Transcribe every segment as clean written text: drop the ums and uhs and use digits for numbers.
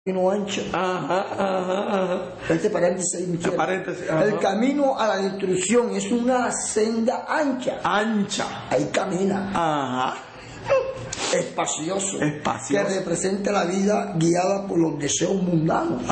camino ancho. Este paréntesis, Michelle. El camino a la destrucción es una senda ancha. Ahí camina. Espacioso. Que representa la vida guiada por los deseos mundanos.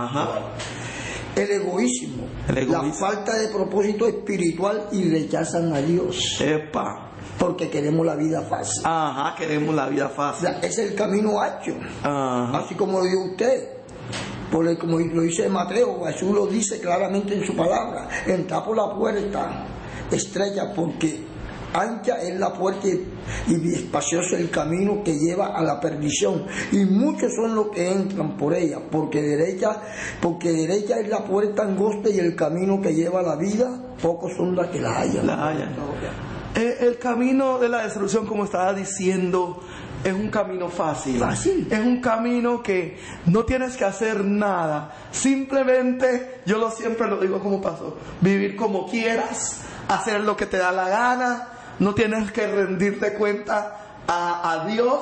El egoísmo, la falta de propósito espiritual y rechazan a Dios. Porque queremos la vida fácil. Queremos la vida fácil. Es el camino ancho. Así como lo dio usted. Porque como lo dice Mateo, Jesús lo dice claramente en su palabra. Entra por la puerta estrecha, porque ancha es la puerta y espacioso el camino que lleva a la perdición. Y muchos son los que entran por ella, porque derecha es la puerta angosta y el camino que lleva a la vida, pocos son los que la hallan. El camino de la destrucción, como estaba diciendo, es un camino fácil. Es un camino que no tienes que hacer nada. Simplemente, siempre lo digo como pastor, vivir como quieras, hacer lo que te da la gana. No tienes que rendirte cuenta a Dios.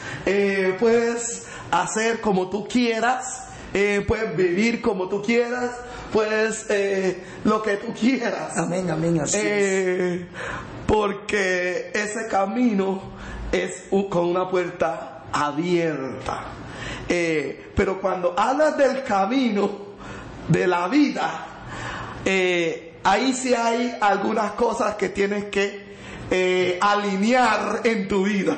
Puedes hacer como tú quieras. Puedes vivir como tú quieras. Puedes lo que tú quieras. Amén, así es. Porque ese camino es con una puerta abierta. Pero cuando hablas del camino de la vida, ahí sí hay algunas cosas que tienes que alinear en tu vida.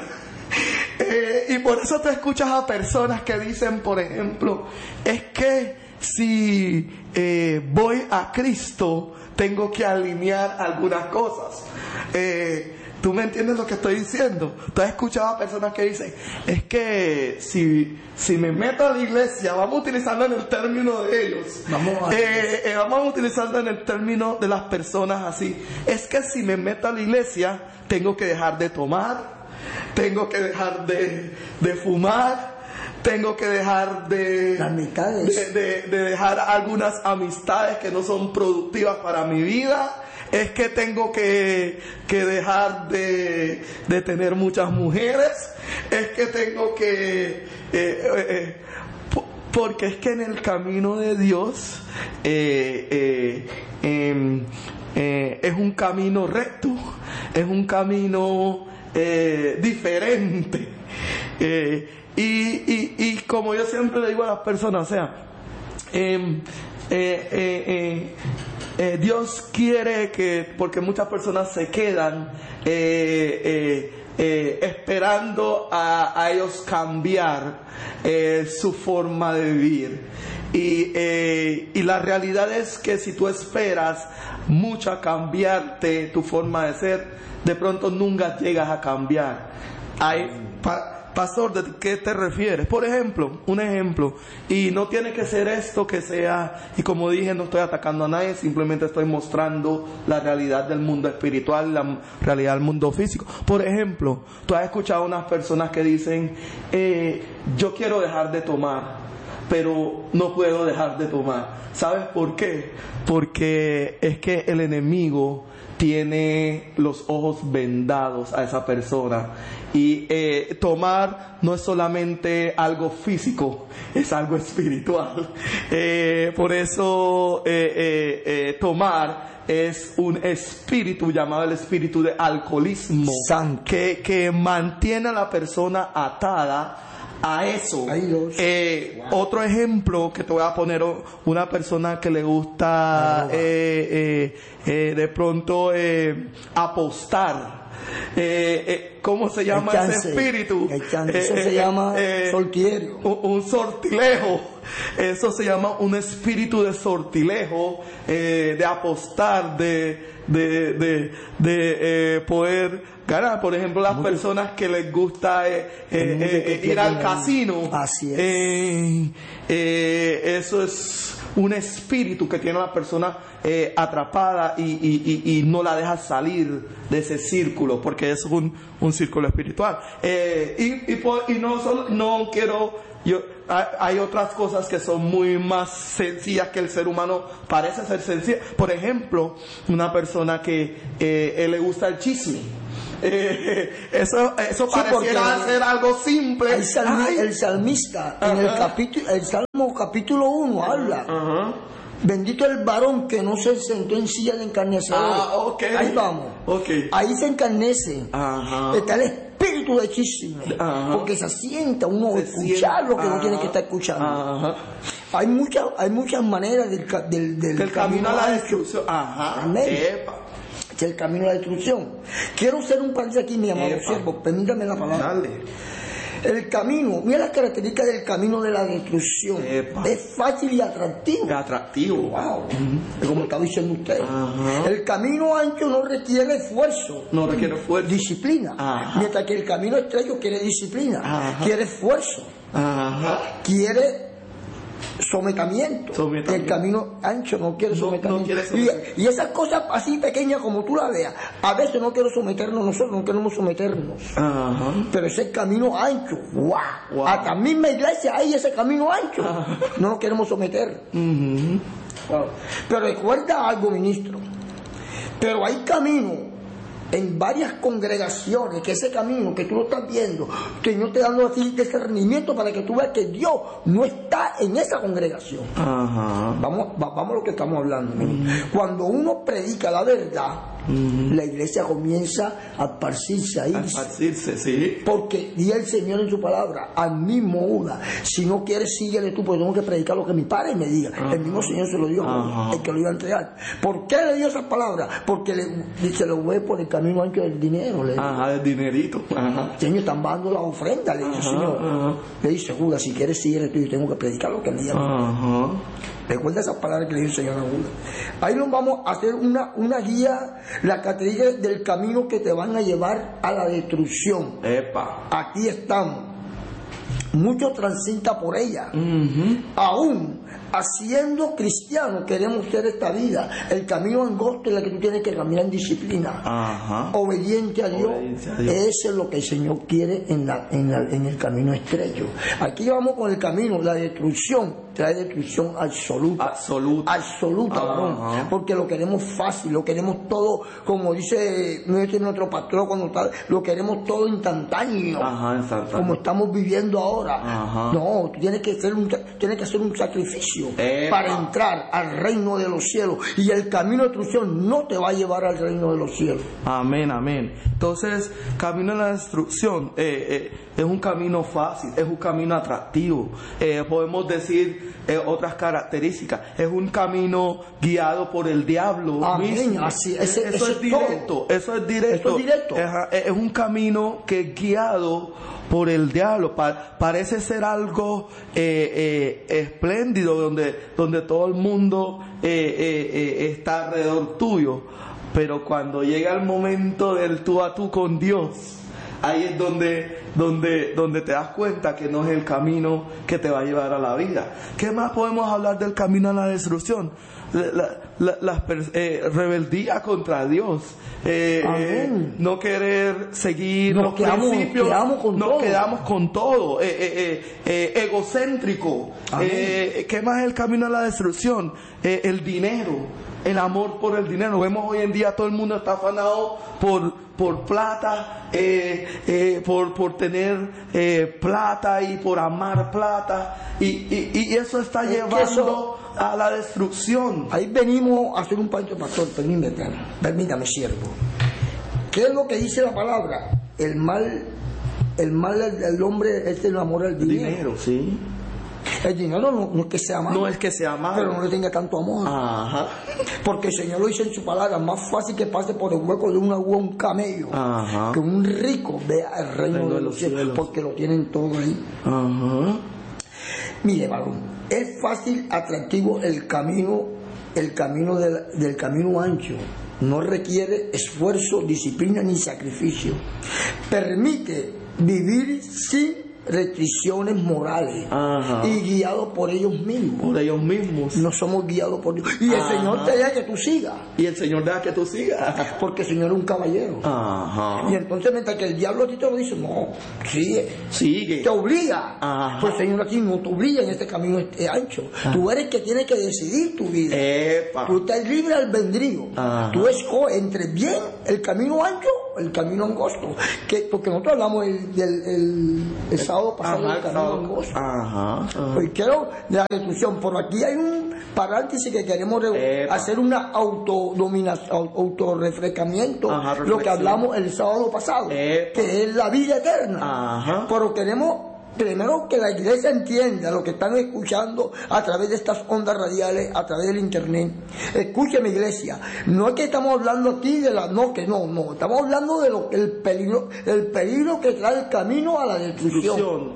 Y por eso te escuchas a personas que dicen, por ejemplo, es que si voy a Cristo, tengo que alinear algunas cosas. ¿Tú me entiendes lo que estoy diciendo? Tú has escuchado a personas que dicen, es que si me meto a la iglesia, vamos utilizando en el término de ellos, vamos utilizando en el término de las personas así, es que si me meto a la iglesia, tengo que dejar de tomar, tengo que dejar de fumar, tengo que dejar de dejar algunas amistades que no son productivas para mi vida. Es que tengo que dejar de tener muchas mujeres. Es que tengo que porque es que en el camino de Dios es un camino recto, es un camino diferente. Y como yo siempre le digo a las personas, o sea, Dios quiere que, porque muchas personas se quedan esperando a ellos cambiar su forma de vivir. Y la realidad es que si tú esperas mucho a cambiarte tu forma de ser, de pronto nunca llegas a cambiar. Pastor, ¿de qué te refieres? Por ejemplo, un ejemplo, y no tiene que ser esto que sea, y como dije, no estoy atacando a nadie, simplemente estoy mostrando la realidad del mundo espiritual, la realidad del mundo físico. Por ejemplo, tú has escuchado a unas personas que dicen, yo quiero dejar de tomar, pero no puedo dejar de tomar. ¿Sabes por qué? Porque es que el enemigo tiene los ojos vendados a esa persona. Y tomar no es solamente algo físico, es algo espiritual. Por eso tomar es un espíritu llamado el espíritu de alcoholismo, que mantiene a la persona atada a eso. Otro ejemplo que te voy a poner, una persona que le gusta de pronto apostar. ¿Cómo se llama ese espíritu? Eso se llama sortilegio. Un sortilejo. Eso se llama un espíritu de sortilejo, de apostar, de poder ganar. Por ejemplo, las personas que les gusta ir al casino. Así es. Eso es un espíritu que tiene a la persona atrapada y no la deja salir de ese círculo, porque es un círculo espiritual. No quiero... hay otras cosas que son muy más sencillas, que el ser humano parece ser sencilla. Por ejemplo, una persona que le gusta el chisme. Eso pareciera ser algo simple. El salmista, en el Salmo capítulo 1, habla. Bendito el varón que no se sentó en silla de encarnecedores. Ahí vamos. Ahí se encarnece. Está el espíritu de Chisimo. Porque se sienta uno a escuchar lo que uno tiene que estar escuchando. Hay muchas maneras del camino a la destrucción. Es el camino a la destrucción. Quiero hacer un paréntesis aquí, mi amado siervo. Permítame la palabra. Dale. El camino, mira las características del camino de la destrucción. Es fácil y atractivo. Wow. Como estaba diciendo usted. El camino ancho no requiere esfuerzo. Disciplina. Mientras que el camino estrecho quiere disciplina. Quiere esfuerzo. Quiere sometimiento. El camino ancho no quiere sometimiento. Y esas cosas así pequeñas como tú la veas, a veces no quiero someternos nosotros, no queremos someternos. Pero ese camino ancho, wow. Hasta misma iglesia hay ese camino ancho. No nos queremos someter. Pero recuerda algo, ministro. Pero hay camino en varias congregaciones, que ese camino que tú lo estás viendo, que Dios te dando así discernimiento para que tú veas que Dios no está en esa congregación. Vamos a lo que estamos hablando. Cuando uno predica la verdad, la iglesia comienza a esparcirse ahí. Porque dice el Señor en su palabra, al mismo Judas, si no quieres síguele tú, porque tengo que predicar lo que mi padre me diga. El mismo Señor se lo dio, el que lo iba a entregar. ¿Por qué le dio esas palabras? Porque se lo voy por el camino ancho del dinero. Del dinerito. Señor, están bajando la ofrenda, le dice el Señor. Le dice Judas, si quieres síguele tú, yo tengo que predicar lo que me diga. Recuerda esas palabras que le dijo el Señor a Judas. Ahí nos vamos a hacer una guía, la característica del camino que te van a llevar a la destrucción. Aquí estamos. Muchos transitan por ella. Aún haciendo cristianos queremos ser esta vida. El camino angosto en el que tú tienes que caminar en disciplina. Obediente a Dios. Eso es lo que el Señor quiere en el camino estrecho. Aquí vamos con el camino, la destrucción. Trae destrucción absoluta, varón, porque lo queremos fácil, lo queremos todo, como dice nuestro pastor cuando está, lo queremos todo instantáneo, como estamos viviendo ahora. No, tú tienes que hacer un sacrificio para entrar al reino de los cielos, y el camino de destrucción no te va a llevar al reino de los cielos. Amén. Entonces, camino de la destrucción es un camino fácil, es un camino atractivo. Podemos decir otras características. Es un camino guiado por el diablo. Amén. Así, eso es directo. Eso es directo. Es un camino que es guiado por el diablo. Parece ser algo espléndido, donde todo el mundo está alrededor tuyo. Pero cuando llega el momento del tú a tú con Dios, ahí es donde te das cuenta que no es el camino que te va a llevar a la vida. ¿Qué más podemos hablar del camino a la destrucción? La rebeldía contra Dios, no querer seguir los principios, nos quedamos con todo, egocéntrico. ¿Qué más es el camino a la destrucción? El dinero. El amor por el dinero. Vemos hoy en día todo el mundo está afanado por plata, por tener plata y por amar plata, y eso está llevando a la destrucción. Ahí venimos a hacer un pancho, pastor. Permítame, siervo. ¿Qué es lo que dice la palabra? El mal del hombre es el amor al dinero. Sí. El dinero no es que sea malo. No es que sea malo. Pero no le tenga tanto amor. Porque el Señor lo dice en su palabra: más fácil que pase por el hueco de una aguja un camello, que un rico vea el reino de los cielos, porque lo tienen todo ahí. Mire, varón, es fácil, atractivo el camino del camino ancho. No requiere esfuerzo, disciplina ni sacrificio. Permite vivir sin restricciones morales y guiados por ellos mismos. No somos guiados por Dios. Y el Señor te deja que tú sigas. Porque el Señor es un caballero. Y entonces, mientras que el diablo a ti te lo dice, no, sigue. Te obliga. Pues el Señor aquí no te obliga en este camino ancho. Tú eres el que tiene que decidir tu vida. Tú estás libre al albedrío. Tú escoges entre bien el camino ancho el camino angosto, porque nosotros hablamos el sábado pasado del camino angosto. Pues quiero de la destrucción, por aquí hay un paréntesis que queremos hacer una autorrefrescamiento, lo que hablamos el sábado pasado, que es la vida eterna. Pero queremos primero que la iglesia entienda lo que están escuchando a través de estas ondas radiales, a través del internet. Escúcheme, iglesia, no es que estamos hablando aquí de la no, estamos hablando de lo que el peligro que trae el camino a la destrucción.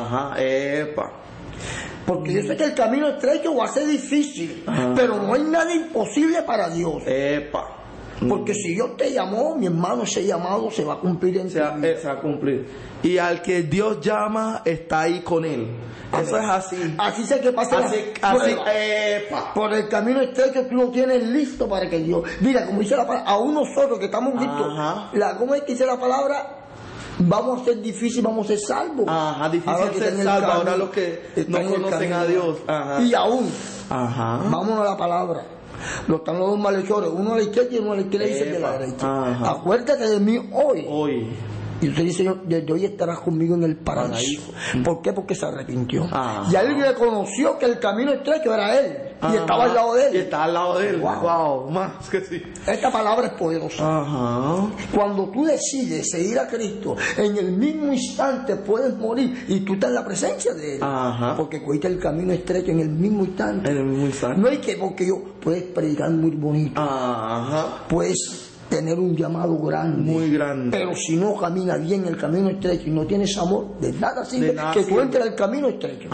Porque yo sé que el camino estrecho va a ser difícil, pero no hay nada imposible para Dios. Porque si Dios te llamó, mi hermano, ese llamado se va a cumplir en tu vida. Se va a cumplir. Y al que Dios llama, está ahí con él. Eso es así. Así sé que pasa por el camino estrecho, tú lo tienes listo para que Dios... Mira, como dice la palabra, aún nosotros que estamos listos, ¿cómo es que dice la palabra? Vamos a ser difíciles, vamos a ser salvos. Difícil ser salvos. Ahora los que no conocen a Dios. Y aún, vámonos a la palabra. Están los dos malhechores, uno a la izquierda y uno a la izquierda y de la derecha. Acuérdate de mí hoy. Y usted dice, desde hoy estarás conmigo en el paraíso. ¿Por qué? Porque se arrepintió. Y él reconoció que el camino estrecho era él. Y estaba al lado de él. Y estaba al lado de él. Wow, más que sí. Esta palabra es poderosa. Cuando tú decides seguir a Cristo, en el mismo instante puedes morir y tú estás en la presencia de él. Porque cogiste el camino estrecho en el mismo instante. No hay que, porque puedes predicar muy bonito. Puedes tener un llamado grande, muy grande, pero si no camina bien el camino estrecho y no tienes amor, de nada sirve que tú entres al camino estrecho.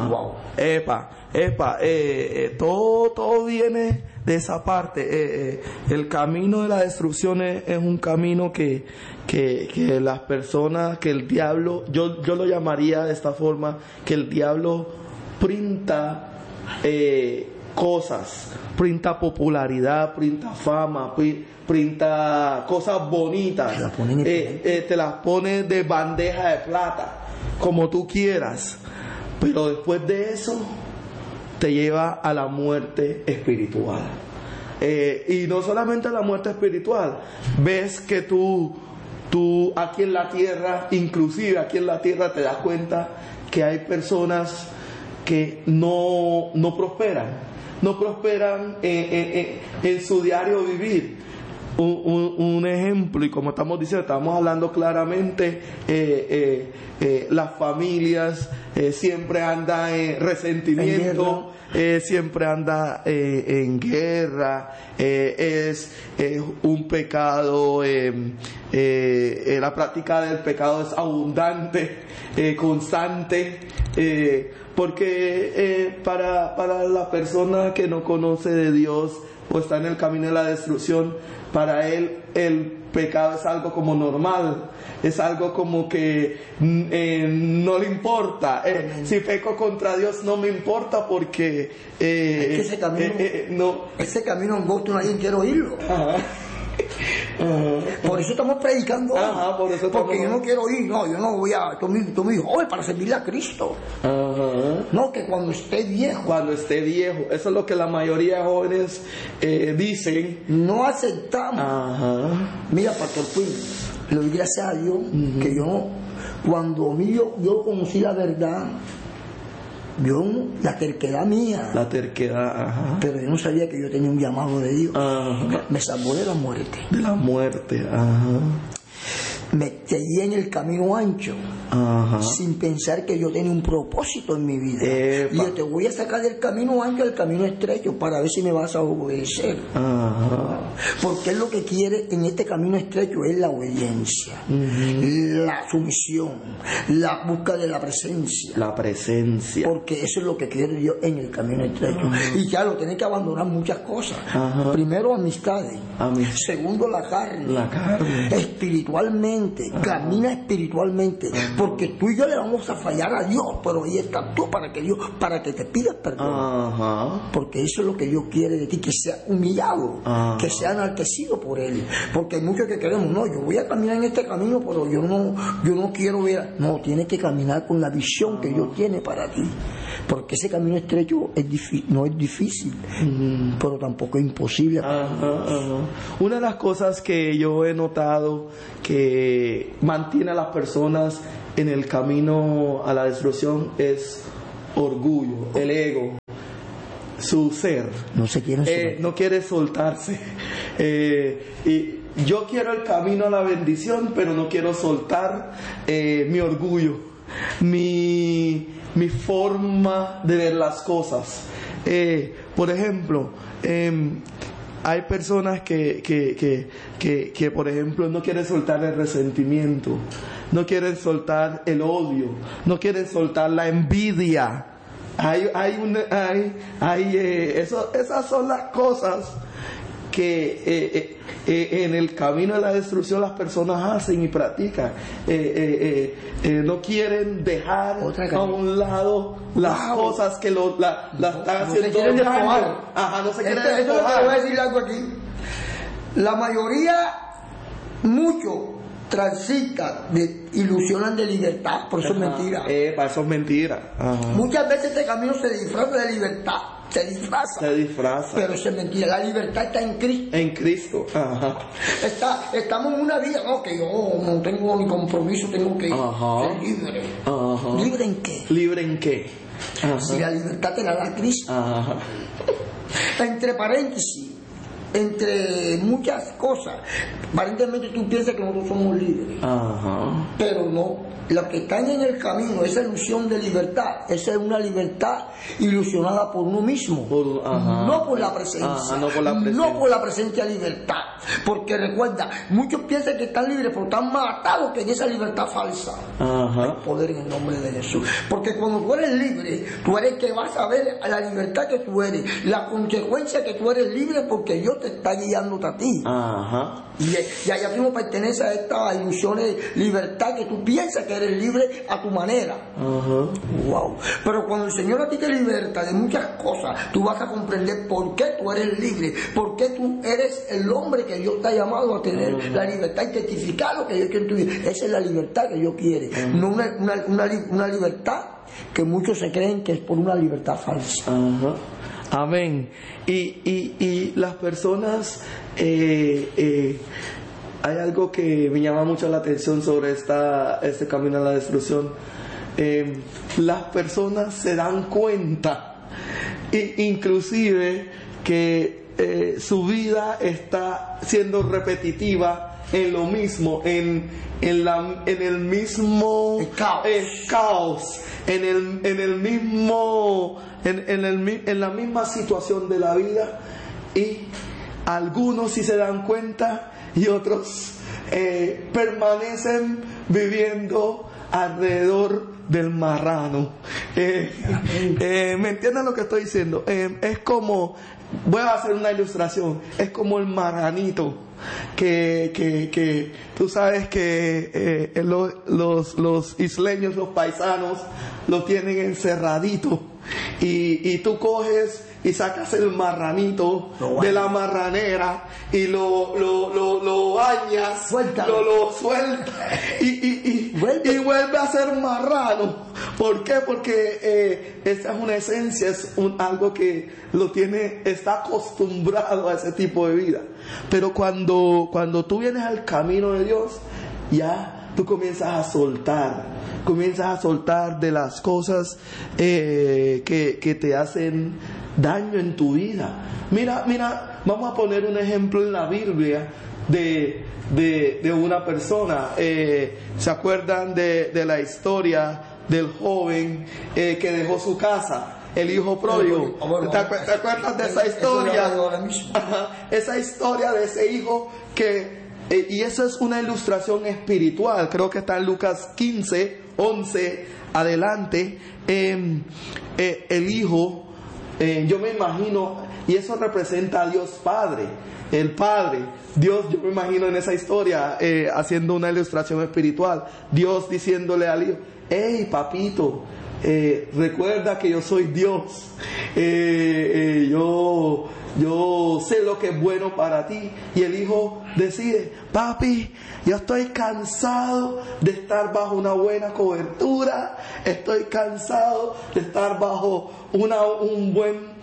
Todo viene de esa parte. El camino de la destrucción es un camino que las personas, que el diablo, yo lo llamaría de esta forma, que el diablo printa cosas, printa popularidad, printa fama, printa cosas bonitas, te las pone de bandeja de plata, como tú quieras, pero después de eso te lleva a la muerte espiritual. Y no solamente a la muerte espiritual, ves que tú aquí en la tierra, inclusive aquí en la tierra, te das cuenta que hay personas que no prosperan en su diario vivir. Un ejemplo, y como estamos diciendo, estamos hablando claramente, las familias siempre andan en resentimiento, siempre anda en guerra, es un pecado, la práctica del pecado es abundante, constante, porque para la persona que no conoce de Dios o está en el camino de la destrucción, para él el pecado es algo como normal, es algo como que no le importa. Si peco contra Dios no me importa porque es que ese camino angosto nadie quiere oírlo. Por eso estamos predicando. Porque yo no quiero ir, yo no voy a. Tú me dijo, para servirle a Cristo. No, que cuando esté viejo. Eso es lo que la mayoría de jóvenes dicen. No aceptamos. Mira, Pastor Quinn, le doy gracias a Dios que cuando yo conocí la verdad, la terquedad mía. Pero yo no sabía que yo tenía un llamado de Dios. Me salvó de la muerte. Me seguí en el camino ancho, sin pensar que yo tenía un propósito en mi vida. Y yo te voy a sacar del camino ancho al camino estrecho para ver si me vas a obedecer. Porque él lo que quiere en este camino estrecho es la obediencia, la sumisión, la búsqueda de la presencia. Porque eso es lo que quiere Dios en el camino estrecho. Y claro, tienes que abandonar muchas cosas. Primero, amistades. Segundo, la carne. Espiritualmente. Camina espiritualmente, porque tú y yo le vamos a fallar a Dios, pero ahí estás tú para que te pidas perdón, porque eso es lo que Dios quiere de ti, que sea humillado, que sea enaltecido por él, porque hay muchos que queremos, yo voy a caminar en este camino, pero yo no quiero ver, tienes que caminar con la visión que Dios tiene para ti, Porque ese camino estrecho no es difícil, pero tampoco es imposible. Una de las cosas que yo he notado que mantiene a las personas en el camino a la destrucción es orgullo, el ego, su ser. No quiere soltarse. Y yo quiero el camino a la bendición, pero no quiero soltar mi orgullo, mi forma de ver las cosas. Por ejemplo, hay personas que, por ejemplo, no quieren soltar el resentimiento, no quieren soltar el odio, no quieren soltar la envidia. Esas son las cosas que en el camino de la destrucción las personas hacen y practican. No quieren dejar a un lado las cosas que las están haciendo. No se quieren despojar. No se quieren despojar. Voy a decir algo aquí. La mayoría, mucho, transita, ilusionan de libertad, por eso es mentira. Eso es mentira. Muchas veces este camino se disfraza de libertad. Se disfraza. Pero eso es mentira. La libertad está en Cristo. En Cristo. Estamos en una vida, que yo no tengo ni compromiso, tengo que ser libre. ¿Libre en qué? ¿Libre en qué? Si la libertad te la da Cristo. Entre paréntesis, entre muchas cosas, aparentemente tú piensas que nosotros somos libres. Pero no. Los que están en el camino, esa ilusión de libertad, esa es una libertad ilusionada por uno mismo, no por la presencia, no por la presencia de libertad. Porque recuerda, muchos piensan que están libres, pero están matados que en esa libertad falsa. Hay poder en el nombre de Jesús. Porque cuando tú eres libre, tú eres que vas a ver a la libertad que tú eres, la consecuencia que tú eres libre porque Dios te está guiándote a ti. Y allá tú no perteneces a esta ilusión de libertad que tú piensas que eres libre a tu manera. Wow. Pero cuando el Señor a ti te liberta de muchas cosas, tú vas a comprender por qué tú eres libre, por qué tú eres el hombre que Dios te ha llamado a tener la libertad y testificar lo que Dios quiere en tu vida. Esa es la libertad que Dios quiere, no una libertad que muchos se creen que es por una libertad falsa. Amén. Y las personas, hay algo que me llama mucho la atención sobre este camino a la destrucción. Las personas se dan cuenta, inclusive, que su vida está siendo repetitiva en lo mismo, en el mismo caos, en la misma situación de la vida, y algunos sí se dan cuenta y otros permanecen viviendo alrededor del marrano. ¿Me entienden lo que estoy diciendo? Es como, voy a hacer una ilustración, es como el marranito que tú sabes que los isleños, los paisanos, lo tienen encerradito, y tú coges y sacas el marranito de la marranera y lo bañas, lo sueltas y vuelve a ser marrano. ¿Por qué? Porque esta es una esencia, es algo que está acostumbrado a ese tipo de vida. Pero cuando tú vienes al camino de Dios, ya tú comienzas a soltar de las cosas que te hacen daño en tu vida. Mira, vamos a poner un ejemplo en la Biblia de una persona. ¿Se acuerdan de la historia del joven que dejó su casa? El hijo pródigo. ¿Te acuerdas de esa historia? Esa historia de ese hijo y eso es una ilustración espiritual. Creo que está en Lucas 15, 11 adelante. El hijo, yo me imagino, y eso representa a Dios Padre. El Padre, Dios, yo me imagino en esa historia haciendo una ilustración espiritual. Dios diciéndole al hijo: hey papito, recuerda que yo soy Dios, yo sé lo que es bueno para ti. Y el hijo decide: papi, yo estoy cansado de estar bajo una buena cobertura, estoy cansado de estar bajo un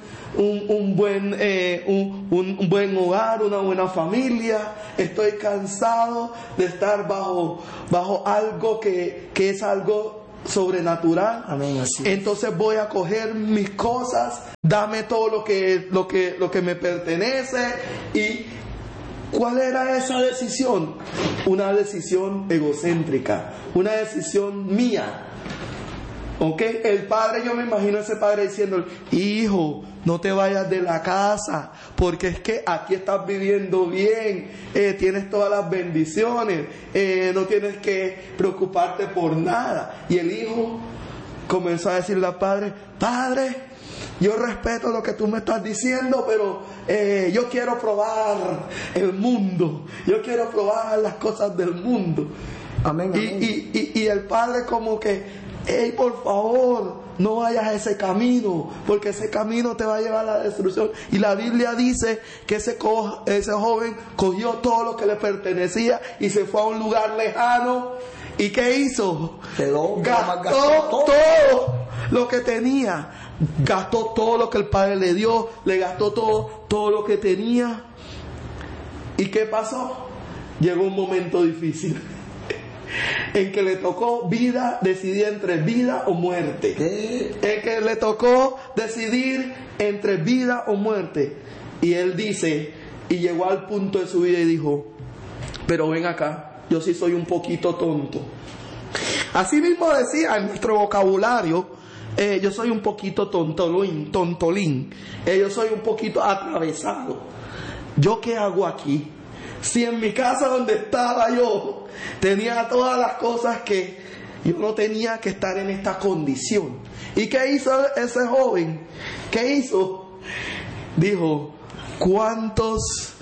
buen hogar, una buena familia, estoy cansado de estar bajo algo que es algo sobrenatural. Amén, así. Entonces voy a coger mis cosas, dame todo lo que me pertenece. ¿Y cuál era esa decisión? Una decisión egocéntrica, una decisión mía. ¿Ok? El padre, yo me imagino a ese padre diciendo: hijo, no te vayas de la casa, porque es que aquí estás viviendo bien, tienes todas las bendiciones, no tienes que preocuparte por nada. Y el hijo comenzó a decirle al padre: padre, yo respeto lo que tú me estás diciendo, pero yo quiero probar el mundo, yo quiero probar las cosas del mundo. Amén, amén. Y el padre como que: hey, por favor, no vayas a ese camino, porque ese camino te va a llevar a la destrucción. Y la Biblia dice que ese joven cogió todo lo que le pertenecía y se fue a un lugar lejano. ¿Y qué hizo? Gastó todo lo que tenía. Gastó todo lo que el padre le dio. Le gastó todo lo que tenía. ¿Y qué pasó? Llegó un momento difícil en que le tocó decidir entre vida o muerte. En que le tocó decidir entre vida o muerte. Y él dice, y llegó al punto de su vida y dijo: pero ven acá, yo sí soy un poquito tonto. Así mismo decía en nuestro vocabulario: yo soy un poquito tontolín, yo soy un poquito atravesado. ¿Yo qué hago aquí? Si en mi casa donde estaba yo tenía todas las cosas, que yo no tenía que estar en esta condición. ¿Y qué hizo ese joven? ¿Qué hizo? Dijo: ¿cuánto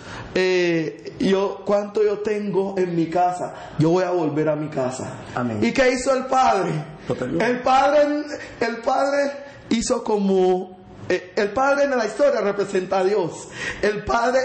yo tengo en mi casa? Yo voy a volver a mi casa. Amén. ¿Y qué hizo el padre? El padre hizo como... el padre en la historia representa a Dios. El padre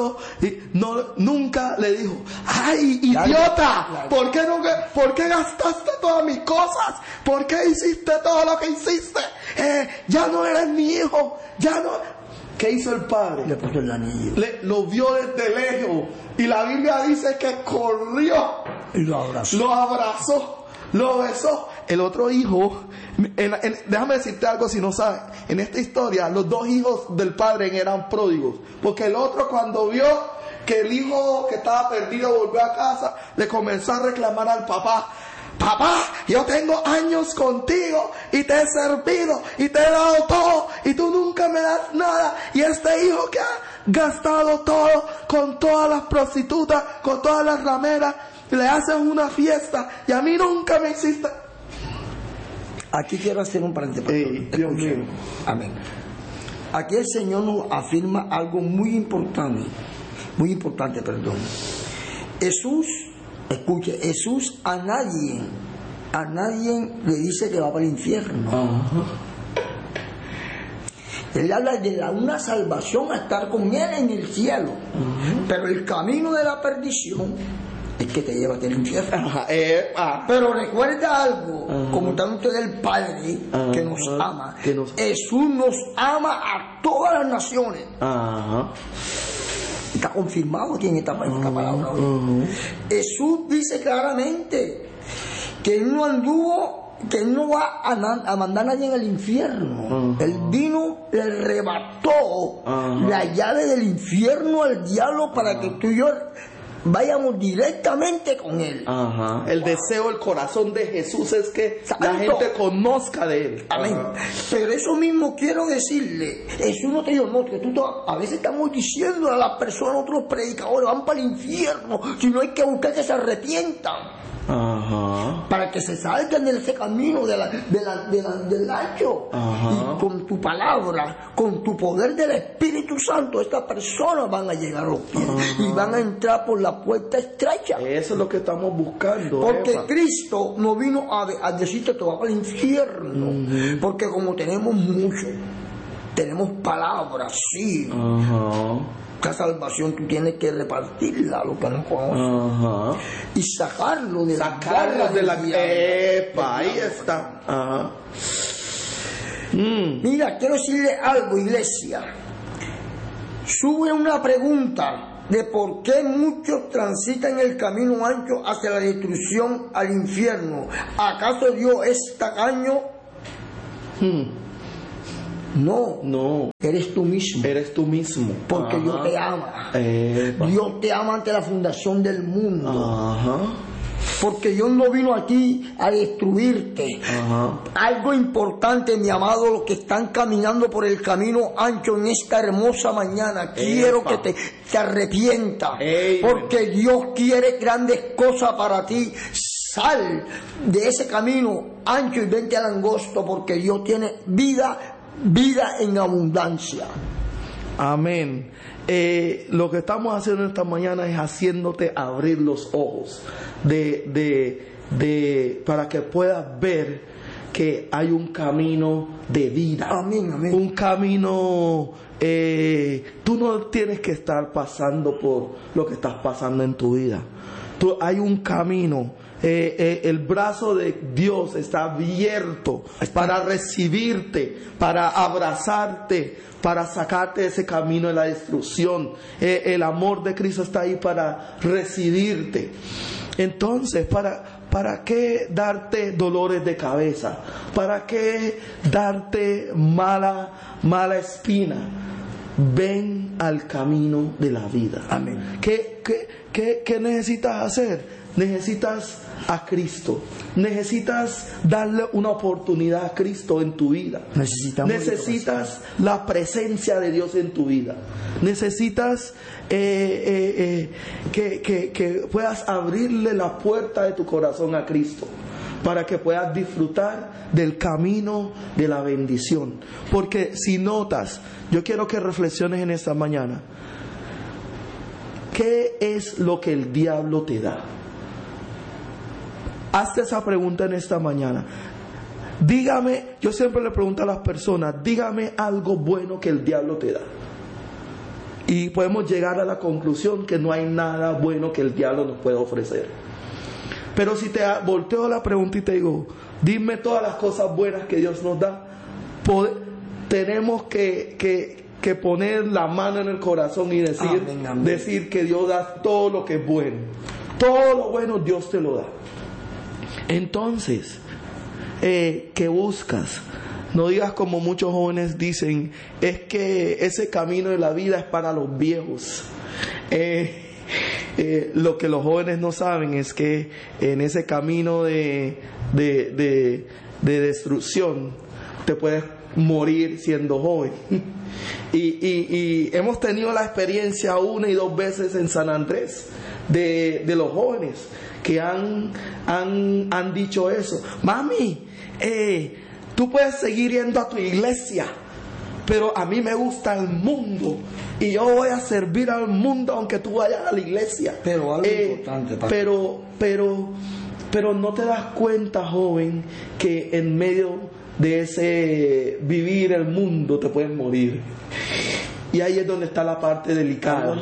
nunca le dijo: ¡ay, idiota! ¿Por qué gastaste todas mis cosas? ¿Por qué hiciste todo lo que hiciste? Ya no eres mi hijo, ya no. ¿Qué hizo el padre? Le puso el anillo. Lo vio desde lejos. Y la Biblia dice que corrió. Y lo abrazó. Lo abrazó. Lo besó. El otro hijo, déjame decirte algo si no sabes. En esta historia, los dos hijos del padre eran pródigos. Porque el otro, cuando vio que el hijo que estaba perdido volvió a casa, le comenzó a reclamar al papá: papá, yo tengo años contigo y te he servido y te he dado todo y tú nunca me das nada. Y este hijo que ha gastado todo con todas las prostitutas, con todas las rameras, le hacen una fiesta y a mí nunca me hiciste. Aquí quiero hacer un paréntesis. Dios mío. Amén. Aquí el Señor nos afirma algo muy importante. Jesús, escuche, Jesús a nadie le dice que va para el infierno. Uh-huh. Él habla de una salvación a estar con Él en el cielo. Uh-huh. Pero el camino de la perdición es que te lleva al infierno. Pero recuerda algo, como está usted del Padre que nos ama. Jesús nos ama a todas las naciones. Está confirmado aquí en esta palabra. Jesús dice claramente que Él no anduvo, que Él no va a mandar a nadie en el infierno. Él vino, le arrebató la llave del infierno al diablo para que tú y yo vayamos directamente con Él. El deseo, el corazón de Jesús es que la gente conozca de Él. Amén. Pero eso mismo quiero decirle, Jesús no te dijo: no, que tú a veces estamos diciendo a las personas, otros predicadores, van para el infierno, si no hay que buscar que se arrepientan. Ajá. Para que se salgan de ese camino del ancho. Y con tu palabra, con tu poder del Espíritu Santo, estas personas van a llegar a los pies y van a entrar por la puerta estrecha. Eso es lo que estamos buscando. Porque Cristo no vino a decirte te vas al infierno. Porque como tenemos mucho, tenemos palabras, sí. La salvación tú tienes que repartirla a los que no conocen y sacarlo de la ahí está. Mira, quiero decirle algo, iglesia. Sube una pregunta de por qué muchos transitan el camino ancho hacia la destrucción, al infierno. ¿Acaso Dios es tacaño? No, eres tú mismo. Porque Dios te ama. Dios te ama ante la fundación del mundo. Porque Dios no vino aquí a destruirte. Algo importante, mi amado, los que están caminando por el camino ancho en esta hermosa mañana, quiero que te arrepientas. Porque Dios quiere grandes cosas para ti. Sal de ese camino ancho y vente al angosto, porque Dios tiene vida en abundancia. Amén. Lo que estamos haciendo esta mañana es haciéndote abrir los ojos para que puedas ver que hay un camino de vida. Amén. Un camino. Tú no tienes que estar pasando por lo que estás pasando en tu vida. Hay un camino. El brazo de Dios está abierto para recibirte, para abrazarte, para sacarte de ese camino de la destrucción. El amor de Cristo está ahí para recibirte. Entonces, ¿para qué darte dolores de cabeza? ¿Para qué darte mala espina? Ven al camino de la vida. Amén. ¿Qué necesitas hacer? Necesitas a Cristo. Necesitas darle una oportunidad a Cristo en tu vida. Necesitas la presencia de Dios en tu vida. Necesitas que puedas abrirle la puerta de tu corazón a Cristo, para que puedas disfrutar del camino de la bendición. Porque si notas, yo quiero que reflexiones en esta mañana. ¿Qué es lo que el diablo te da? Hazte esa pregunta en esta mañana. Dígame, yo siempre le pregunto a las personas, dígame algo bueno que el diablo te da. Y podemos llegar a la conclusión que no hay nada bueno que el diablo nos pueda ofrecer. Pero si te volteo la pregunta y te digo, dime todas las cosas buenas que Dios nos da, tenemos que poner la mano en el corazón y decir que Dios da todo lo que es bueno. Todo lo bueno Dios te lo da. Entonces, ¿qué buscas? No digas como muchos jóvenes dicen, es que ese camino de la vida es para los viejos. Lo que los jóvenes no saben es que en ese camino de destrucción te puedes morir siendo joven. Y hemos tenido la experiencia 1 y 2 veces en San Andrés de los jóvenes que han dicho eso. Mami, tú puedes seguir yendo a tu iglesia, pero a mí me gusta el mundo y yo voy a servir al mundo aunque tú vayas a la iglesia. Pero algo importante, pero no te das cuenta, joven, que en medio de ese vivir el mundo te puedes morir. Y ahí es donde está la parte delicada.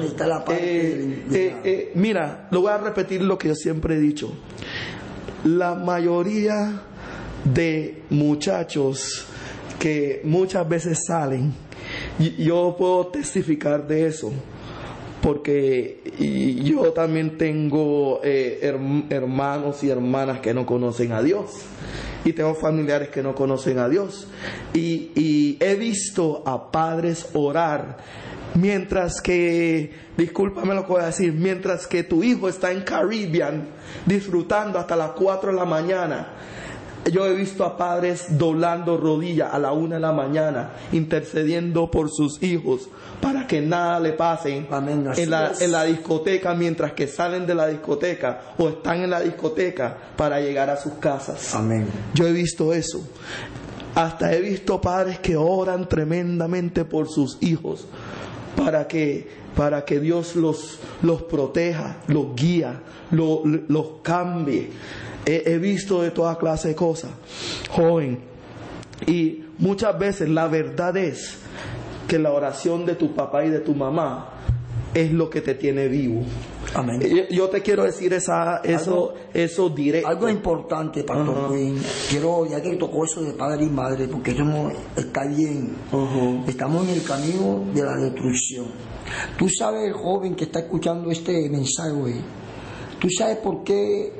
Mira, lo voy a repetir lo que yo siempre he dicho. La mayoría de muchachos que muchas veces salen, yo puedo testificar de eso, porque yo también tengo hermanos y hermanas que no conocen a Dios, y tengo familiares que no conocen a Dios, y he visto a padres orar mientras que, discúlpame lo que voy a decir, mientras que tu hijo está en Caribbean disfrutando hasta las 4 de la mañana, Yo he visto a padres doblando rodillas a la 1 de la mañana, intercediendo por sus hijos para que nada le pase en la discoteca, mientras que salen de la discoteca o están en la discoteca para llegar a sus casas. Amén. Yo he visto eso. Hasta he visto padres que oran tremendamente por sus hijos para que Dios los proteja, los guía, los cambie. He visto de toda clase de cosas, joven. Y muchas veces la verdad es que la oración de tu papá y de tu mamá es lo que te tiene vivo. Amén. Yo te quiero decir eso directo. Algo importante, Pastor Quinn. Quiero, ya que tocó eso de padre y madre, porque eso no está bien. Estamos en el camino de la destrucción. Tú sabes, el joven que está escuchando este mensaje hoy, tú sabes por qué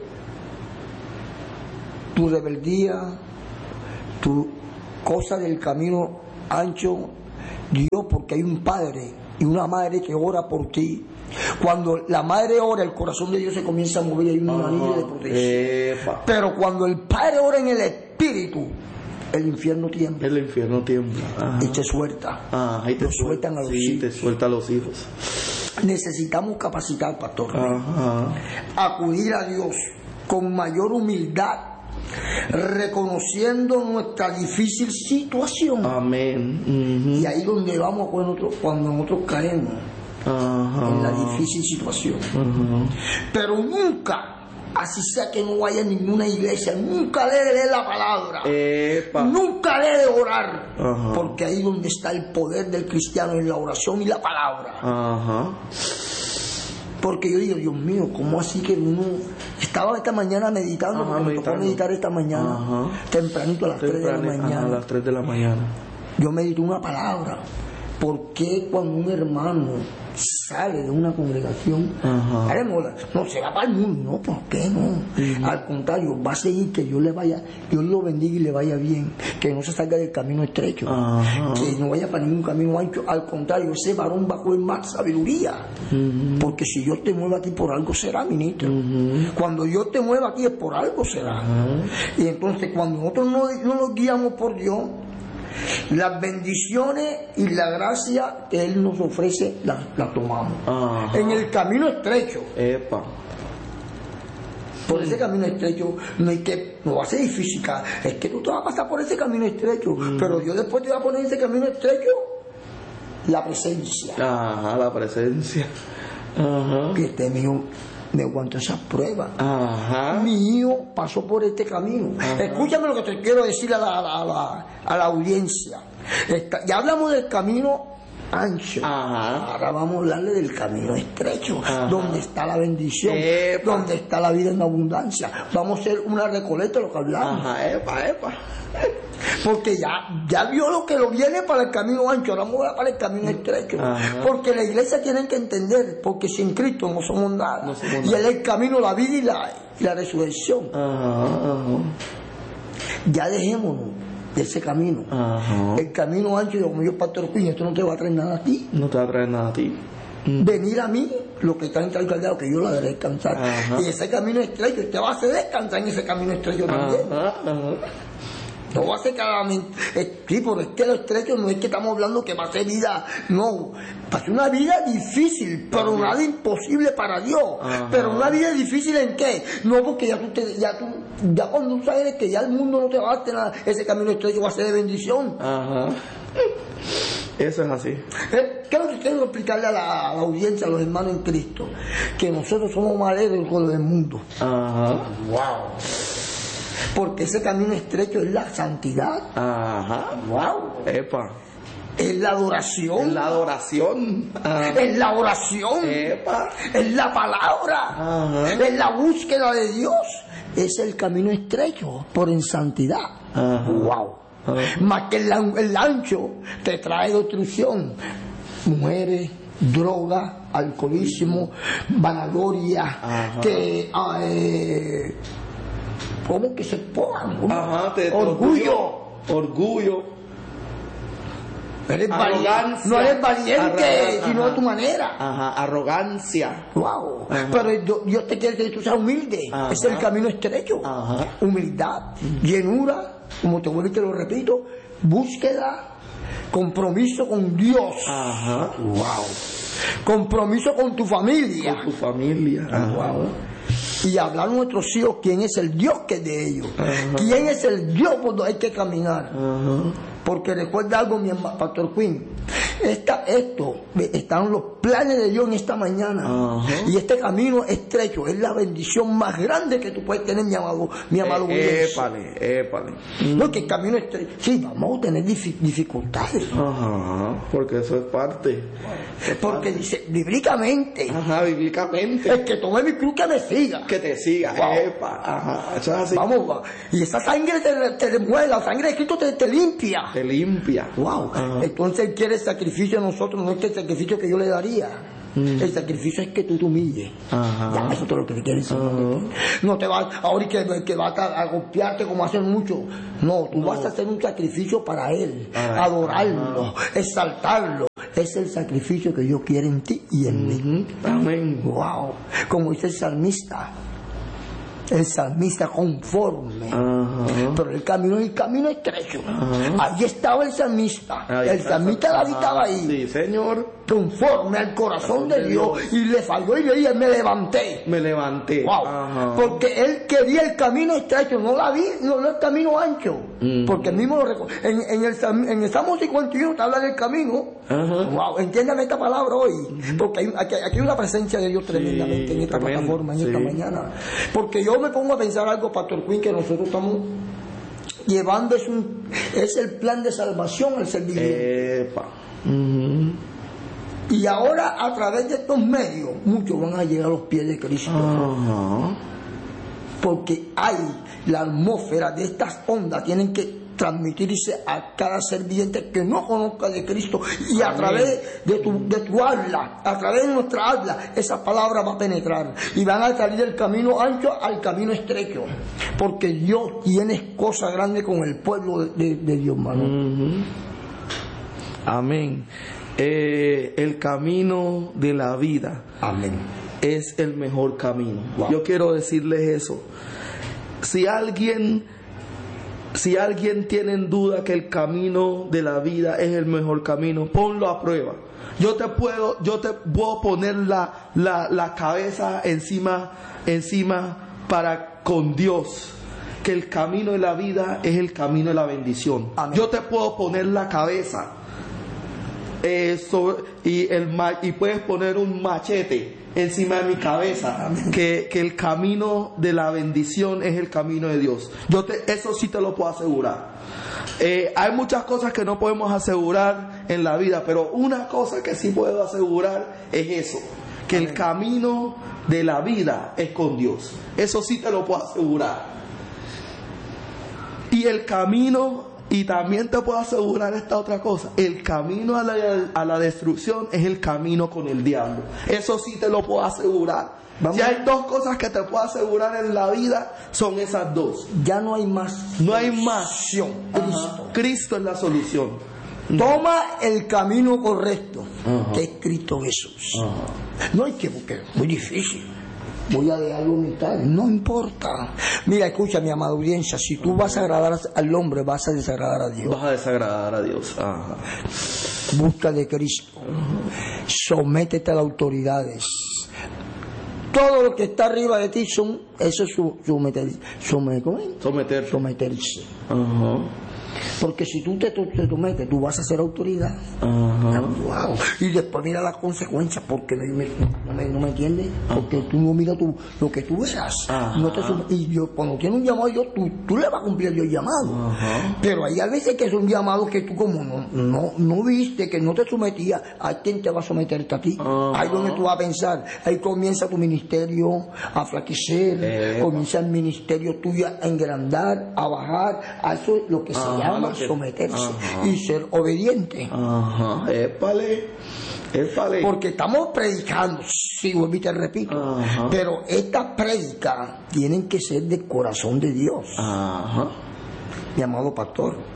tu rebeldía, tu cosa del camino ancho, Dios, porque hay un padre y una madre que ora por ti. Cuando la madre ora, el corazón de Dios se comienza a mover y hay una anillo de protección. Pero cuando el padre ora en el espíritu, el infierno tiembla. El infierno tiembla. Y te suelta. Y te sueltan a los hijos. Sí, te suelta a los hijos. Necesitamos capacitar, pastor, acudir a Dios con mayor humildad, reconociendo nuestra difícil situación. Amén. Y ahí donde vamos cuando nosotros caemos en la difícil situación. Pero nunca, así sea que no vaya a ninguna iglesia, nunca le dé la palabra, nunca le dé orar, porque ahí donde está el poder del cristiano, en la oración y la palabra. Porque yo digo, Dios mío, ¿cómo así que uno estaba esta mañana meditando? Me tocó meditar esta mañana, tempranito a las 3 de la mañana. A las 3 de la mañana. Yo medité una palabra. ¿Por qué cuando un hermano sale de una congregación, no se va para el mundo? No, ¿por qué no? Al contrario, va a seguir, que Dios lo bendiga y le vaya bien, que no se salga del camino estrecho, que no vaya para ningún camino ancho. Al contrario, ese varón va a coger más sabiduría, porque si Dios te mueve aquí, por algo será, ministro. Cuando Dios te mueve aquí es por algo será. Y entonces cuando nosotros no nos guiamos por Dios, las bendiciones y la gracia que Él nos ofrece la tomamos. En el camino estrecho. Por ese camino estrecho no va a ser difícil. Es que tú te vas a pasar por ese camino estrecho, pero Dios después te va a poner en ese camino estrecho la presencia. La presencia. Que este mío me aguantó esas pruebas. Mi hijo pasó por este camino. Escúchame lo que te quiero decir a la audiencia. Ya hablamos del camino ancho. Ahora vamos a hablarle del camino estrecho, donde está la bendición, donde está la vida en abundancia. Vamos a hacer una recoleta de lo que hablamos. Porque ya vio lo que lo viene para el camino ancho, ahora vamos para el camino estrecho. Porque la iglesia tiene que entender, porque sin Cristo no somos nada. Y Él es el camino, la vida y la resurrección. Ya dejémonos de ese camino. El camino ancho, y como yo, Pastor Quinn, esto no te va a traer nada a ti. No te va a traer nada a ti. Venir a mí, lo que está en el caldeado, que yo lo haré descansar. Y ese camino estrecho, usted va a hacer descansar en ese camino estrecho también. No va a ser claramente, sí, porque es que lo estrecho no es que estamos hablando que va a ser vida, no, va a ser una vida difícil, pero nada imposible para Dios. Pero una vida difícil ¿en qué? No, porque ya cuando tú sabes que ya el mundo no te va a dar nada, ese camino estrecho va a ser de bendición. Eso es así. ¿Qué es lo que quiero explicarle a la audiencia, a los hermanos en Cristo? Que nosotros somos más alegres con el mundo. Wow. Porque ese camino estrecho es la santidad. Wow. Es la adoración. Es la adoración. Es la oración. Es la palabra. Es la búsqueda de Dios. Es el camino estrecho, por en santidad. Wow. Más que el ancho te trae destrucción. Mujeres, droga, alcoholismo, vanagloria, ¿cómo que se pongan? Orgullo. Arrogancia. No eres valiente, sino a tu manera. Arrogancia. Wow. Pero Dios te quiere que tú seas humilde. Ese es el camino estrecho. Humildad, llenura, como te vuelvo y te lo repito, búsqueda, compromiso con Dios. Wow. Compromiso con tu familia. Con tu familia. Wow. Y hablar a nuestros hijos quién es el Dios que es de ellos. Quién es el Dios por donde hay que caminar. Porque recuerda algo, mi Pastor Quinn. Están los planes de Dios en esta mañana. Y este camino estrecho es la bendición más grande que tú puedes tener, mi amado Épale. No, que el camino estrecho. Sí, vamos a tener dificultades. Porque eso es parte. Porque dice, bíblicamente. Bíblicamente. El que tome mi cruz que me siga. Que te siga. Eso es así. Vamos. Y esa sangre te mueve, la sangre de Cristo te limpia. Te limpia. Wow. Entonces Él quiere sacrificio a nosotros, no es que el sacrificio que yo le daría. El sacrificio es que tú te humilles. Ya, eso es lo que te quiere decir. No te vas ahora que vas a golpearte como hacen muchos. No, tú vas a hacer un sacrificio para Él, adorarlo, exaltarlo. Es el sacrificio que Dios quiere en ti y en mí. Amén. Wow. Como dice el salmista conforme. Pero el camino es el camino estrecho. Allí estaba el salmista. El salmista habitaba ahí. Sí, Señor. Conforme al corazón de Dios. Y le falló y le dije, me levanté. Wow. Porque él quería el camino estrecho, no el camino ancho. Porque mismo en el Salmo 51 te habla del camino. Wow, entiéndame esta palabra hoy. Porque aquí hay una presencia de Dios tremendamente en esta plataforma, en esta mañana. Porque yo me pongo a pensar algo, Pastor Quinn, que nosotros estamos llevando, es el plan de salvación al servicio. Y ahora a través de estos medios muchos van a llegar a los pies de Cristo. Porque hay la atmósfera de estas ondas, tienen que transmitirse a cada ser viviente que no conozca de Cristo, y a través de tu habla, a través de nuestra habla, esa palabra va a penetrar y van a salir del camino ancho al camino estrecho, porque Dios tiene cosas grandes con el pueblo de Dios, hermano. Amén. El camino de la vida. Amén. Es el mejor camino. Yo quiero decirles eso. Si alguien tiene en duda que el camino de la vida es el mejor camino, ponlo a prueba. Yo te puedo poner la cabeza encima para con Dios, que el camino de la vida es el camino de la bendición. Amén. Yo te puedo poner la cabeza y puedes poner un machete encima de mi cabeza, que el camino de la bendición es el camino de Dios. Eso sí te lo puedo asegurar. Hay muchas cosas que no podemos asegurar en la vida, pero una cosa que sí puedo asegurar es eso, que el camino de la vida es con Dios. Eso sí te lo puedo asegurar. Y también te puedo asegurar esta otra cosa: el camino a la destrucción es el camino con el diablo. Eso sí te lo puedo asegurar. Si hay dos cosas que te puedo asegurar en la vida, son esas dos. Ya no hay más. No hay más. Cristo es la solución. Toma el camino correcto, que es Cristo Jesús. No hay que buscar, muy difícil. Voy a dejarlo mitad, no importa. Mira, escucha, mi amada audiencia, si tú vas a agradar al hombre, vas a desagradar a Dios. Vas a desagradar a Dios. Busca de Cristo. Sométete a las autoridades. Todo lo que está arriba de ti eso es someterse. Porque si tú te sometes, tú vas a ser autoridad. Wow. Y después mira las consecuencias, porque no me entiendes, porque tú no miras lo que tú veas. Y Dios, cuando tiene un llamado, tú le vas a cumplir el llamado. Pero hay a veces que son llamados que tú como no viste, que no te sometías. ¿A quién te va a someterte a ti? Ahí donde tú vas a pensar. Ahí comienza tu ministerio a flaquecer, comienza el ministerio tuyo a engrandar, a bajar. A eso es lo que se llama someterse y ser obediente. Épale. Porque estamos predicando, sí, vuelvo y te repito, pero estas prédicas tienen que ser del corazón de Dios. Mi amado pastor,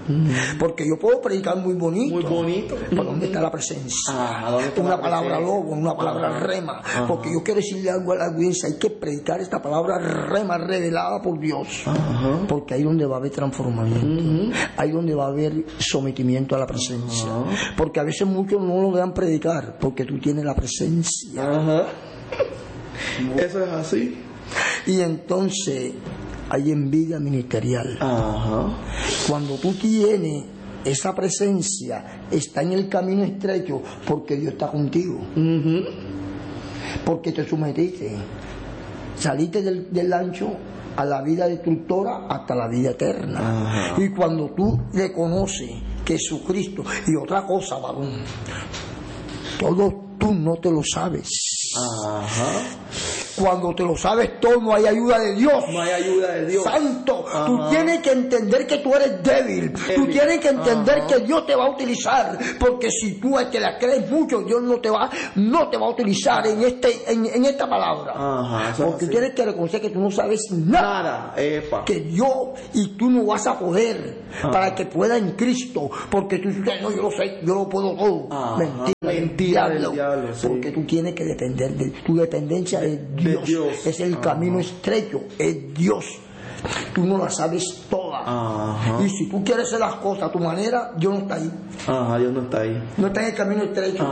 Porque yo puedo predicar muy bonito. Muy bonito. ¿Pero dónde está la presencia? Una palabra lobo, una palabra rema. Porque yo quiero decirle algo a la audiencia. Hay que predicar esta palabra rema revelada por Dios. Porque ahí es donde va a haber transformamiento. Ahí es donde va a haber sometimiento a la presencia. Porque a veces muchos no lo dejan predicar. Porque tú tienes la presencia. Eso es así. Y entonces hay envidia ministerial. Cuando tú tienes esa presencia, está en el camino estrecho porque Dios está contigo. Porque te sometiste, saliste del ancho a la vida destructora hasta la vida eterna. Y cuando tú reconoces que Jesucristo, y otra cosa, varón, todo tú no te lo sabes. Cuando te lo sabes todo, no hay ayuda de Dios. No hay ayuda de Dios. Santo, tú tienes que entender que tú eres débil. Tú tienes que entender que Dios te va a utilizar. Porque si tú es que la crees mucho, Dios no te va a utilizar en esta palabra. Porque tienes que reconocer que tú no sabes nada. Que Dios y tú no vas a poder para que pueda en Cristo. Porque tú dices, no, yo lo sé, yo lo puedo todo. Mentira del diablo. Porque tú tienes que depender de tu dependencia de Dios. Es el camino estrecho, es Dios. Tú no la sabes toda. Y si tú quieres hacer las cosas a tu manera, Dios no está ahí. Dios no está ahí. No está en el camino estrecho.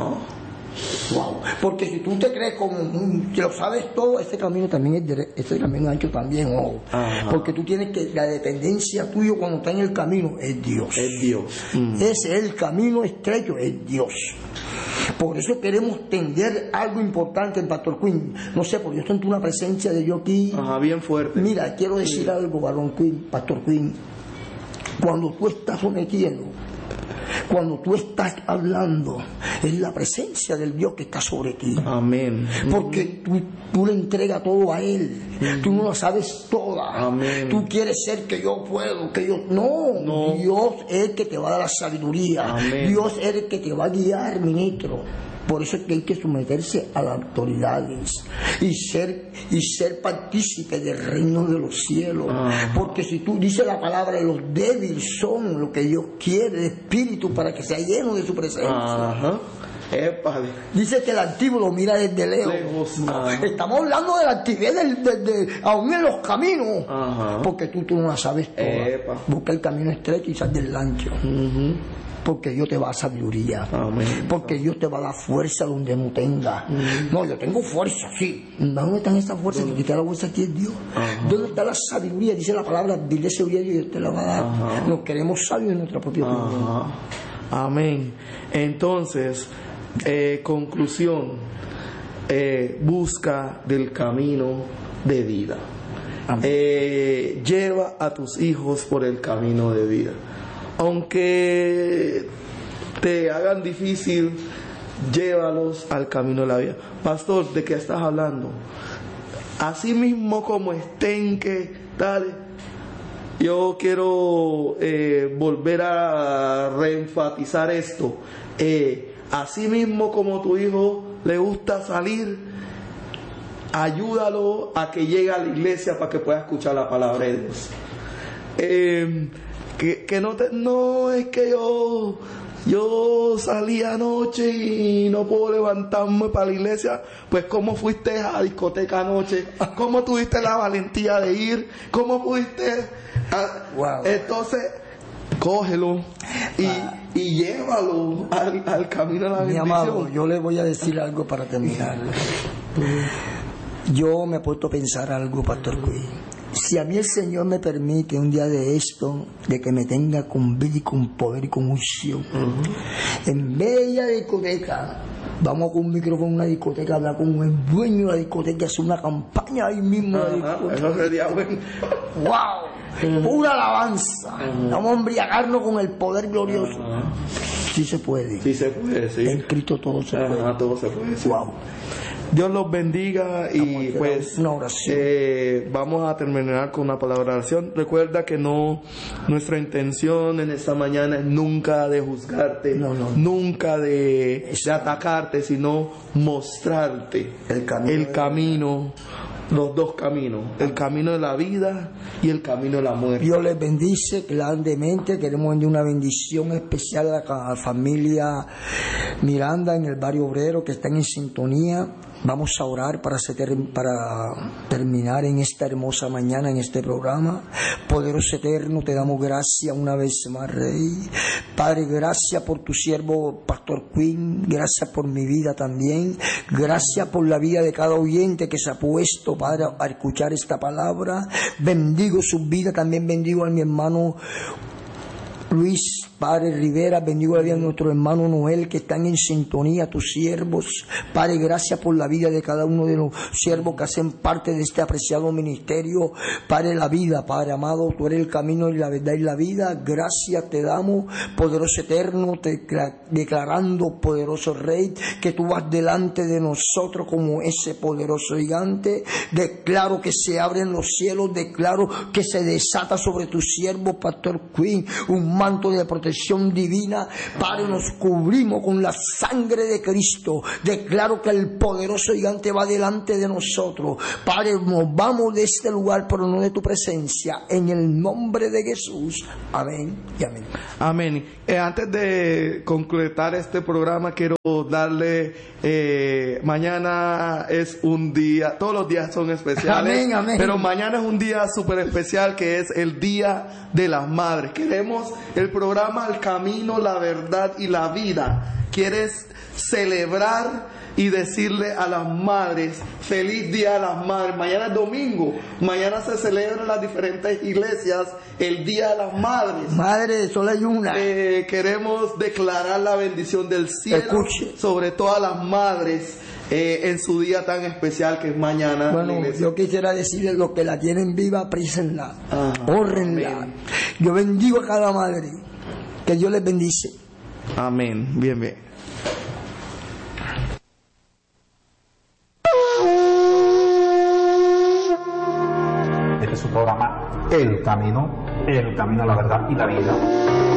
Porque si tú te crees como que lo sabes todo, este camino también este camino ancho también. Porque tú tienes que, la dependencia tuya cuando está en el camino es Dios. Es Dios. Ese es el camino estrecho, es Dios. Por eso queremos tender algo importante en Pastor Quinn. No sé, porque yo siento una presencia de Dios aquí. Bien fuerte. Mira, quiero decir algo, varón Quinn, Pastor Quinn. Cuando tú estás sometiendo, cuando tú estás hablando, es la presencia del Dios que está sobre ti. Amén. Porque tú le entregas todo a Él. Tú no lo sabes toda. Amén. Tú quieres ser que yo puedo, que yo... No. Dios es el que te va a dar la sabiduría. Amén. Dios es el que te va a guiar, ministro. Por eso es que hay que someterse a las autoridades y ser partícipe del reino de los cielos. Porque si tú dices la palabra, los débiles son lo que Dios quiere, el espíritu, para que sea lleno de su presencia. Dice que el antiguo lo mira desde lejos. Estamos hablando de la actividad aún en los caminos. Porque tú no la sabes toda. Busca el camino estrecho y sal del ancho. Porque Dios te va a dar sabiduría. Porque Dios te va a dar fuerza donde no tenga. No, yo tengo fuerza, sí. ¿Dónde están esas fuerzas? Que quita la fuerza aquí es Dios. ¿Dónde está la sabiduría? Dice la palabra, dile sabiduría y Dios te la va a dar. Nos queremos sabios en nuestra propia vida. Amén. Entonces, conclusión, busca del camino de vida. Lleva a tus hijos por el camino de vida. Aunque te hagan difícil, llévalos al camino de la vida. Pastor, ¿de qué estás hablando? Así mismo como estén que dale. Yo quiero volver a reenfatizar esto. Así mismo como tu hijo le gusta salir, ayúdalo a que llegue a la iglesia para que pueda escuchar la palabra de Dios. Que no es que yo salí anoche y no puedo levantarme para la iglesia. Pues ¿cómo fuiste a la discoteca anoche? ¿Cómo tuviste la valentía de ir? ¿Cómo pudiste? Entonces cógelo y llévalo al camino de la bendición. Mi amado, yo le voy a decir algo para terminar. Yo me he puesto a pensar algo, Pastor Quinn. Si a mí el Señor me permite un día de esto, de que me tenga con vida y con poder y con unción, en bella discoteca, vamos con un micrófono a una discoteca, hablar con el dueño de la discoteca, hacer una campaña ahí mismo. Eso sería bueno. ¡Wow! Pura alabanza. Vamos a embriagarnos con el poder glorioso. Sí se puede. Sí se puede, sí. En Cristo todo se puede. Todo se puede. Sí. ¡Wow! Dios los bendiga y pues una oración. Vamos a terminar con una palabra de oración. Recuerda que nuestra intención en esta mañana es nunca de juzgarte, nunca de atacarte, sino mostrarte el camino los dos caminos, el camino de la vida y el camino de la muerte. Dios les bendice grandemente. Queremos enviar una bendición especial a la familia Miranda en el barrio obrero que están en sintonía. Vamos a orar para terminar en esta hermosa mañana en este programa. Poderoso eterno, te damos gracias una vez más, Rey. Padre, gracias por tu siervo Pastor Quinn, gracias por mi vida también, gracias por la vida de cada oyente que se ha puesto, Padre, a escuchar esta palabra. Bendigo su vida, también bendigo a mi hermano Luis, Padre Rivera, bendigo la vida de nuestro hermano Noel que están en sintonía, tus siervos. Padre, gracias por la vida de cada uno de los siervos que hacen parte de este apreciado ministerio. Padre, la vida, Padre amado, tú eres el camino y la verdad y la vida. Gracias te damos, poderoso eterno, declarando, poderoso Rey, que tú vas delante de nosotros como ese poderoso gigante. Declaro que se abren los cielos, declaro que se desata sobre tu siervo, Pastor Quinn, un manto de protección divina. Padre, nos cubrimos con la sangre de Cristo. Declaro que el poderoso gigante va delante de nosotros. Padre, nos vamos de este lugar, pero no de tu presencia. En el nombre de Jesús. Amén y amén. Amén. Antes de concretar este programa, quiero darle, mañana es un día, todos los días son especiales. Amén, amén. Pero mañana es un día súper especial que es el Día de las Madres. Queremos el programa El Camino, la Verdad y la Vida. ¿Quieres celebrar y decirle a las madres, feliz Día a las Madres? Mañana es domingo, mañana se celebra en las diferentes iglesias el Día de las Madres. Madre, solo hay una. Queremos declarar la bendición del cielo sobre todas las madres en su día tan especial que es mañana. Bueno, yo quisiera decirles, los que la tienen viva, aprícenla, hórrenla. Yo bendigo a cada madre, que Dios les bendice. Amén. Bien, bien. Este es su programa El Camino, a la Verdad y la Vida.